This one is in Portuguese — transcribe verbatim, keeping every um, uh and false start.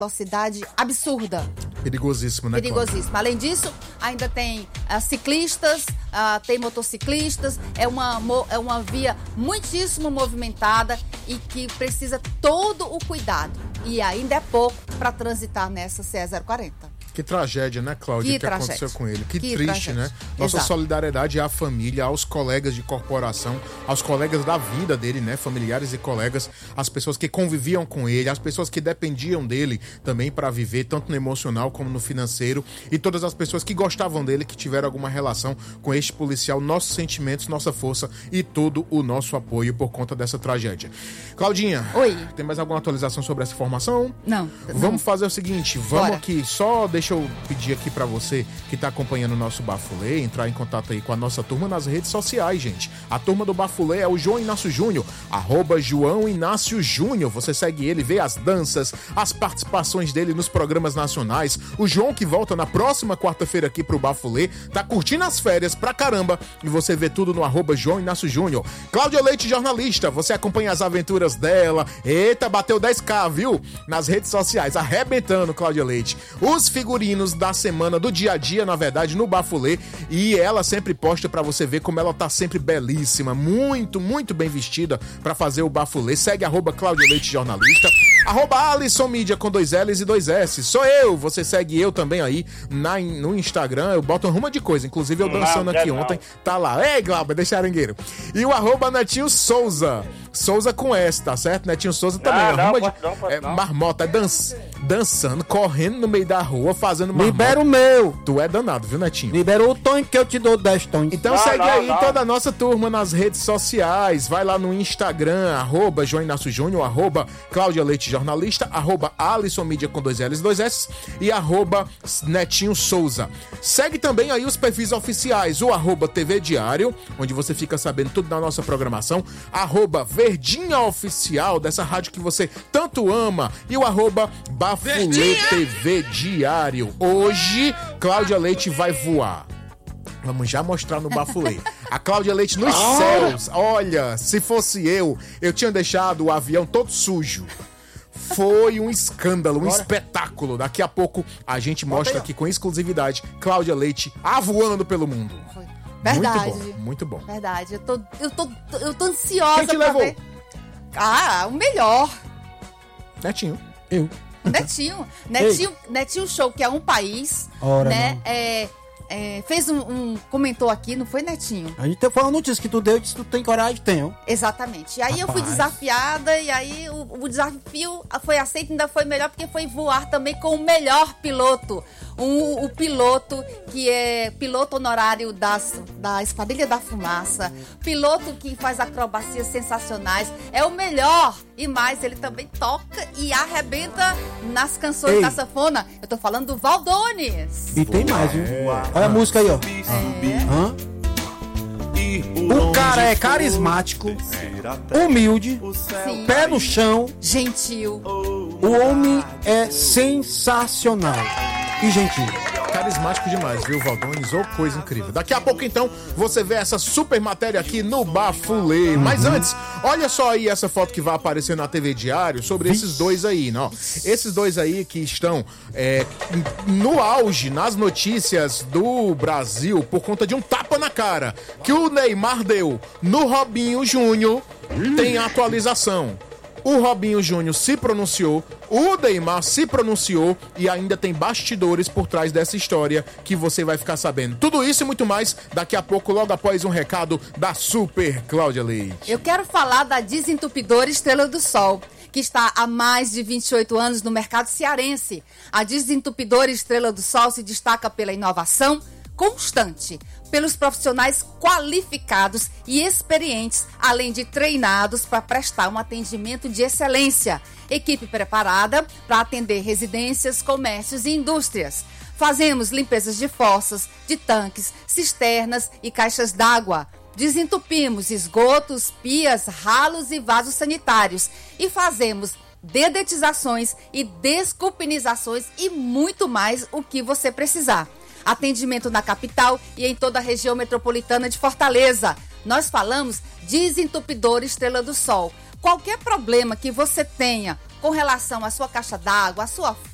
velocidade absurda. Perigosíssimo, né? Perigosíssimo. Além disso, ainda tem uh, ciclistas, uh, tem motociclistas, é uma, é uma via muitíssimo movimentada e que precisa todo o cuidado. E ainda é pouco para transitar nessa C E zero quarenta. Que tragédia, né, Cláudia, que, que aconteceu com ele. Que, que triste, tragédia. Né? Nossa Exato. Solidariedade à família, aos colegas de corporação, aos colegas da vida dele, né, familiares e colegas, as pessoas que conviviam com ele, as pessoas que dependiam dele também para viver, tanto no emocional como no financeiro, e todas as pessoas que gostavam dele, que tiveram alguma relação com este policial, nossos sentimentos, nossa força e todo o nosso apoio por conta dessa tragédia. Claudinha, Oi. Tem mais alguma atualização sobre essa informação? Não. Vamos não. fazer o seguinte, vamos Bora. aqui, só deixa eu pedir aqui pra você que tá acompanhando o nosso Bafulê, entrar em contato aí com a nossa turma nas redes sociais, gente. A turma do Bafulê é o João Inácio Júnior, arroba João Inácio Júnior. Você segue ele, vê as danças, as participações dele nos programas nacionais. O João, que volta na próxima quarta-feira aqui pro Bafulê, tá curtindo as férias pra caramba e você vê tudo no arroba João Inácio Júnior. Cláudia Leite, jornalista, você acompanha as aventuras dela. Eita, bateu dez mil, viu? Nas redes sociais, arrebentando, Cláudia Leite. Os figurinos da semana, do dia a dia, na verdade, no Bafulê, e ela sempre posta pra você ver como ela tá sempre belíssima, muito, muito bem vestida pra fazer o Bafulê. Segue arroba Cláudia Leite Jornalista, arroba Alisson Mídia com dois L's e dois S. Sou eu, você segue eu também aí na, no Instagram, eu boto uma de coisa, inclusive eu dançando não, aqui não. Ontem, tá lá. Ei, Glauber, deixa arengueiro. E o arroba Netinho Souza, Souza com S, tá certo? Netinho Souza também, ah, não, arruma pode, de não, pode, é, não. marmota, dança, dançando, correndo no meio da rua, fazendo marmota. Libera o meu. Tu é danado, viu, Netinho? Libera o Tonho que eu te dou dez tons. Então não, segue não, aí não. toda a nossa turma nas redes sociais. Vai lá no Instagram, arroba João Inácio Júnior, arroba Cláudia Leite Jornalista, arroba Alisson Mídia com dois L's e dois S e arroba Netinho Souza. Segue também aí os perfis oficiais, o arroba T V Diário, onde você fica sabendo tudo da nossa programação, arroba Verdinha Oficial, dessa rádio que você tanto ama, e o arroba Bafulê T V Diário. Hoje, Cláudia Leite vai voar. Vamos já mostrar no Bafulê. A Cláudia Leite nos ah. céus. Olha, se fosse eu, eu tinha deixado o avião todo sujo. Foi um escândalo, um Bora. espetáculo. Daqui a pouco a gente mostra aqui com exclusividade Cláudia Leite avoando pelo mundo. Foi. Verdade. Muito bom, muito bom. Verdade. Eu tô, eu tô, eu tô ansiosa Quem te pra levou? ver. Ah, o melhor. Netinho. Eu. Netinho. Netinho, Netinho Show, que é um país, Ora, né? É, é, fez um, um... Comentou aqui, não foi, Netinho? A gente foi uma notícia que tu deu e disse que tu tem coragem, tenho. Exatamente. E aí Rapaz. eu fui desafiada e aí o, o desafio foi aceito e ainda foi melhor porque foi voar também com o melhor piloto. Um, o piloto que é piloto honorário das, da Esquadrilha da Fumaça, piloto que faz acrobacias sensacionais, é o melhor. E mais, ele também toca e arrebenta nas canções Ei. da sanfona. Eu tô falando do Valdones. E tem mais, viu? É. Olha a música aí, ó. É. Hã? O cara é carismático, humilde, Sim. pé no chão. Gentil. O homem é sensacional e gentil. Carismático demais, viu, Valdones? Ô, coisa incrível. Daqui a pouco, então, você vê essa super matéria aqui no Bafulê. Uhum. Mas antes, olha só aí essa foto que vai aparecer na T V Diário sobre esses dois aí, não? Esses dois aí que estão é, no auge, nas notícias do Brasil, por conta de um tapa na cara que o Neymar deu no Robinho Júnior. Tem atualização. O Robinho Júnior se pronunciou, o Neymar se pronunciou e ainda tem bastidores por trás dessa história que você vai ficar sabendo. Tudo isso e muito mais daqui a pouco, logo após um recado da Super Cláudia Leite. Eu quero falar da Desentupidora Estrela do Sol, que está há mais de vinte e oito anos no mercado cearense. A Desentupidora Estrela do Sol se destaca pela inovação constante, pelos profissionais qualificados e experientes, além de treinados para prestar um atendimento de excelência. Equipe preparada para atender residências, comércios e indústrias. Fazemos limpezas de fossas, de tanques, cisternas e caixas d'água. Desentupimos esgotos, pias, ralos e vasos sanitários. E fazemos dedetizações e desculpinizações e muito mais o que você precisar. Atendimento na capital e em toda a região metropolitana de Fortaleza. Nós falamos Desentupidora Estrela do Sol. Qualquer problema que você tenha com relação à sua caixa d'água, à sua